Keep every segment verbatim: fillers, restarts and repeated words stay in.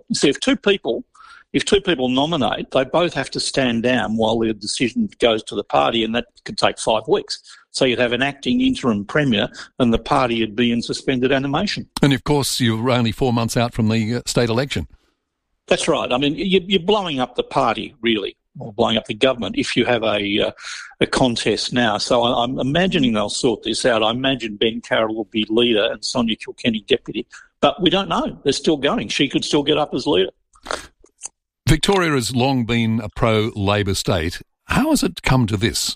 See, if two people, if two people nominate, they both have to stand down while their decision goes to the party, and that could take five weeks. So you'd have an acting interim premier, and the party would be in suspended animation. And of course, you're only four months out from the uh, state election. That's right. I mean, you're blowing up the party, really, or blowing up the government if you have a uh, a contest now. So I'm imagining they'll sort this out. I imagine Ben Carroll will be leader and Sonia Kilkenny deputy. But we don't know. They're still going. She could still get up as leader. Victoria has long been a pro-Labor state. How has it come to this?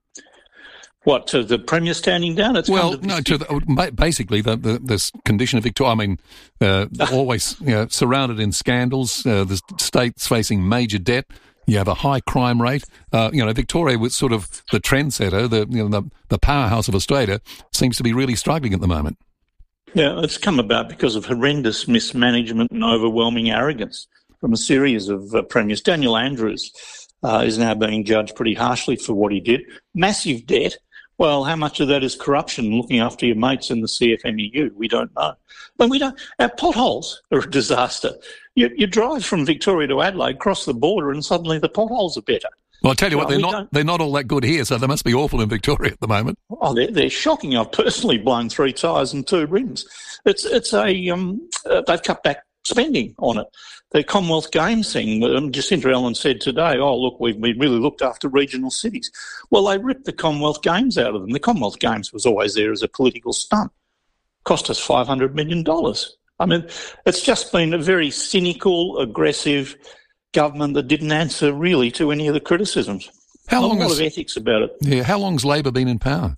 What, to the Premier standing down? It's well, come to no, to the, basically the, the this condition of Victoria. I mean, uh, always you know, surrounded in scandals. Uh, the state's facing major debt. You have a high crime rate. Uh, you know, Victoria was sort of the trendsetter, the you know the, the powerhouse of Australia, seems to be really struggling at the moment. Yeah, it's come about because of horrendous mismanagement and overwhelming arrogance from a series of uh, premiers. Daniel Andrews uh, is now being judged pretty harshly for what he did. Massive debt. Well, how much of that is corruption, looking after your mates in the C F M E U? We don't know. But we don't. Our potholes are a disaster. You, you drive from Victoria to Adelaide, cross the border, and suddenly the potholes are better. Well, I'll tell you well, what, they're not don't... they're not all that good here, so they must be awful in Victoria at the moment. Oh, they're, they're shocking. I've personally blown three tyres and two rims. It's it's a um, uh, they've cut back spending on it. The Commonwealth Games thing, um, Jacinta Allen said today, oh, look, we've, we've really looked after regional cities. Well, they ripped the Commonwealth Games out of them. The Commonwealth Games was always there as a political stunt. Cost us five hundred million dollars. I mean, it's just been a very cynical, aggressive government that didn't answer really to any of the criticisms. How long a lot has, of ethics about it. Yeah, how long's Labor been in power?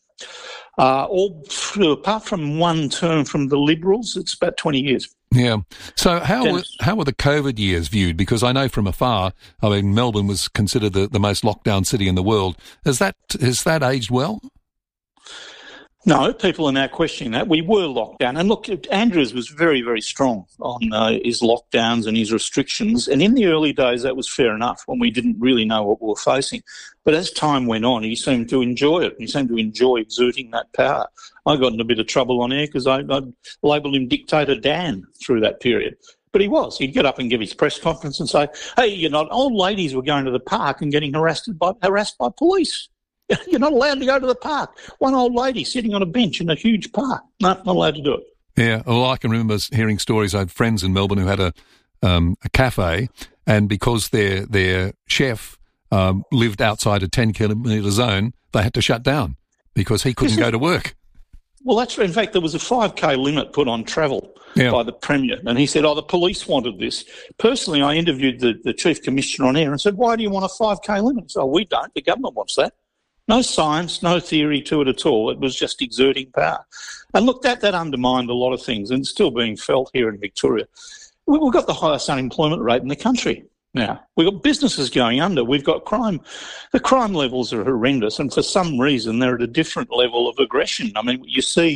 Uh, all apart from one term from the Liberals, it's about twenty years. Yeah. So how were, Dennis. how were the COVID years viewed? Because I know from afar, I mean, Melbourne was considered the, the most locked down city in the world. Has that has that aged well? No, people are now questioning that. We were locked down. And look, Andrews was very, very strong on uh, his lockdowns and his restrictions. And in the early days, that was fair enough when we didn't really know what we were facing. But as time went on, he seemed to enjoy it. He seemed to enjoy exerting that power. I got in a bit of trouble on air because I, I labelled him Dictator Dan through that period. But he was. He'd get up and give his press conference and say, hey, you're not, old ladies were going to the park and getting harassed by, harassed by police. You're not allowed to go to the park. One old lady sitting on a bench in a huge park. No, not allowed to do it. Yeah, well, I can remember hearing stories. I had friends in Melbourne who had a um, a cafe, and because their their chef um, lived outside a ten kilometre zone, they had to shut down because he couldn't go to work. Well, that's in fact there was a five K limit put on travel yeah. by the Premier, and he said, "Oh, the police wanted this." Personally, I interviewed the, the Chief Commissioner on air and said, "Why do you want a five K limit?" He said, "Oh, we don't. The government wants that." No science, no theory to it at all. It was just exerting power. And look, that, that undermined a lot of things, and it's still being felt here in Victoria. We've got the highest unemployment rate in the country now. We've got businesses going under. We've got crime. The crime levels are horrendous, and for some reason they're at a different level of aggression. I mean, you see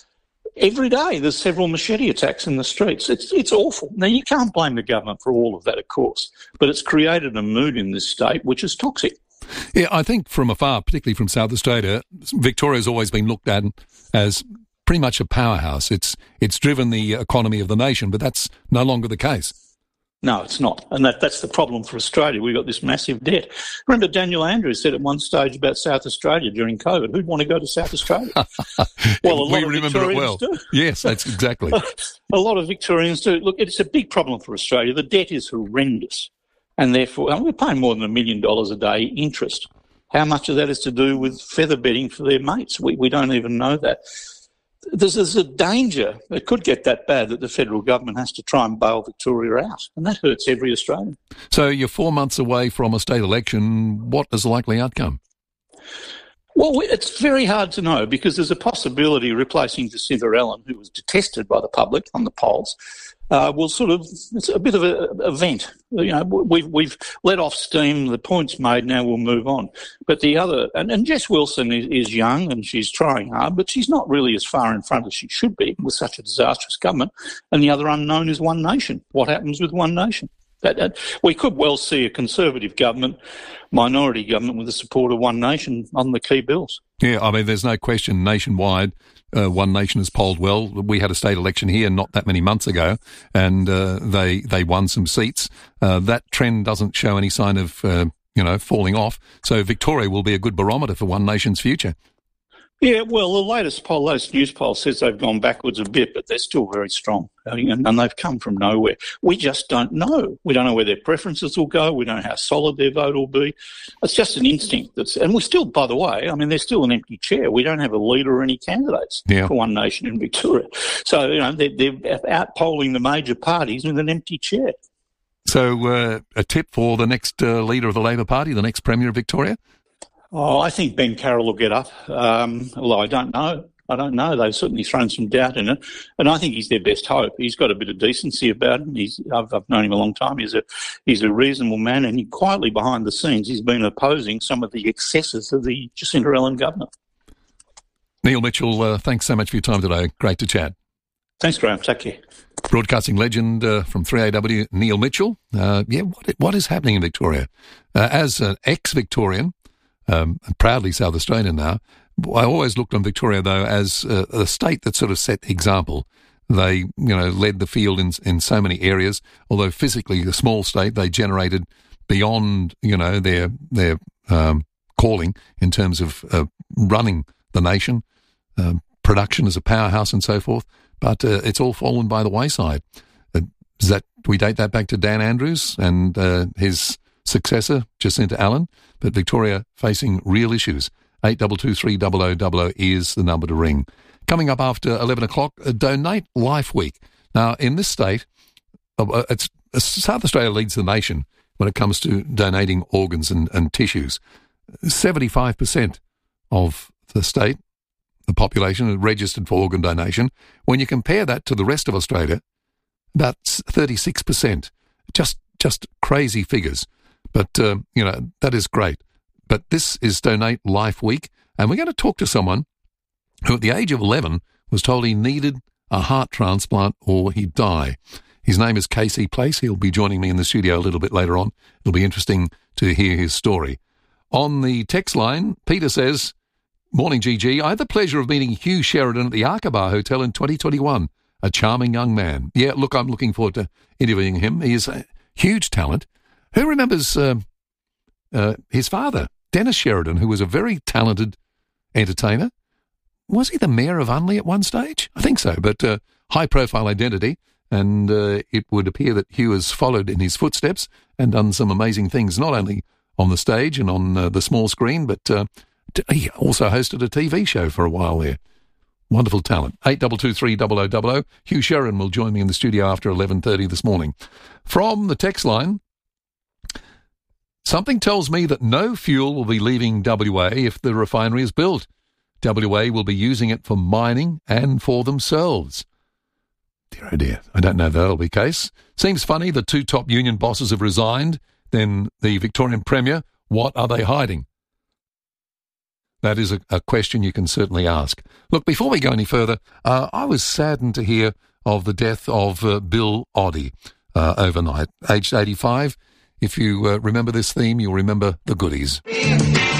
every day there's several machete attacks in the streets. It's it's awful. Now, you can't blame the government for all of that, of course, but it's created a mood in this state which is toxic. Yeah, I think from afar, particularly from South Australia, Victoria's always been looked at as pretty much a powerhouse. It's it's driven the economy of the nation, but that's no longer the case. No, it's not. And that, that's the problem for Australia. We've got this massive debt. Remember, Daniel Andrews said at one stage about South Australia during COVID, who'd want to go to South Australia? Well, a lot we of remember Victorians it well. do. Yes, that's exactly. A lot of Victorians do. Look, it's a big problem for Australia. The debt is horrendous. And therefore, and we're paying more than a million dollars a day interest. How much of that is to do with feather bedding for their mates? We we don't even know that. There's, there's a danger, it could get that bad, that the federal government has to try and bail Victoria out. And that hurts every Australian. So you're four months away from a state election. What is the likely outcome? Well, it's very hard to know because there's a possibility replacing Jacinta Allen, who was detested by the public on the polls, uh, will sort of, it's a bit of an event. You know, we've, we've let off steam, the point's made, now we'll move on. But the other, and, and Jess Wilson is, is young and she's trying hard, but she's not really as far in front as she should be with such a disastrous government. And the other unknown is One Nation. What happens with One Nation? That, that, we could well see a Conservative government, minority government with the support of One Nation on the key bills. Yeah, I mean, there's no question nationwide, uh, One Nation has polled well. We had a state election here not that many months ago, and uh, they they won some seats. Uh, that trend doesn't show any sign of, uh, you know, falling off. So Victoria will be a good barometer for One Nation's future. Yeah, well, the latest poll, latest news poll says they've gone backwards a bit, but they're still very strong, and, and they've come from nowhere. We just don't know. We don't know where their preferences will go. We don't know how solid their vote will be. It's just an instinct. That's, and we're still, by the way, I mean, there's still an empty chair. We don't have a leader or any candidates yeah. for One Nation in Victoria. So, you know, they're, they're out-polling the major parties with an empty chair. So uh, a tip for the next uh, leader of the Labor Party, the next Premier of Victoria? Oh, I think Ben Carroll will get up, um, although I don't know. I don't know. They've certainly thrown some doubt in it. And I think he's their best hope. He's got a bit of decency about him. He's, I've, I've known him a long time. He's a he's a reasonable man, and he, quietly behind the scenes, he's been opposing some of the excesses of the Jacinta Allan government. Neil Mitchell, uh, thanks so much for your time today. Great to chat. Thanks, Graham. Take care. Broadcasting legend uh, from three A W, Neil Mitchell. Uh, yeah, what, what is happening in Victoria? Uh, as an ex-Victorian, Um, and proudly South Australian now, I always looked on Victoria, though, as a, a state that sort of set example. They, you know, led the field in in so many areas. Although physically a small state, they generated beyond, you know, their their um, calling in terms of uh, running the nation, um, production as a powerhouse and so forth. But uh, it's all fallen by the wayside. Uh, does that we date that back to Dan Andrews and uh, his successor, Jacinta Allan, but Victoria facing real issues. eight two two three zero zero zero zero is the number to ring. Coming up after eleven o'clock, uh, Donate Life Week. Now, in this state, uh, it's uh, South Australia leads the nation when it comes to donating organs and, and tissues. seventy-five percent of the state, the population, is registered for organ donation. When you compare that to the rest of Australia, about thirty-six percent. Just, just crazy figures. But, uh, you know, that is great. But this is Donate Life Week, and we're going to talk to someone who at the age of eleven was told he needed a heart transplant or he'd die. His name is Casey Place. He'll be joining me in the studio a little bit later on. It'll be interesting to hear his story. On the text line, Peter says, "Morning, G G. I had the pleasure of meeting Hugh Sheridan at the Arkabar Hotel in twenty twenty-one. A charming young man. Yeah, look, I'm looking forward to interviewing him. He is a huge talent. Who remembers uh, uh, his father, Dennis Sheridan, who was a very talented entertainer? Was he the mayor of Unley at one stage? I think so, but uh, high-profile identity, and uh, it would appear that Hugh has followed in his footsteps and done some amazing things, not only on the stage and on uh, the small screen, but uh, t- he also hosted a T V show for a while there. Wonderful talent. eight two two three zero zero zero zero. Hugh Sheridan will join me in the studio after eleven thirty this morning. From the text line, something tells me that no fuel will be leaving W A if the refinery is built. W A will be using it for mining and for themselves. Dear oh dear, I don't know if that'll be the case. Seems funny the two top union bosses have resigned. Then the Victorian Premier, what are they hiding? That is a, a question you can certainly ask. Look, before we go any further, uh, I was saddened to hear of the death of uh, Bill Oddie uh, overnight, aged eighty-five. If you uh, remember this theme, you'll remember the goodies.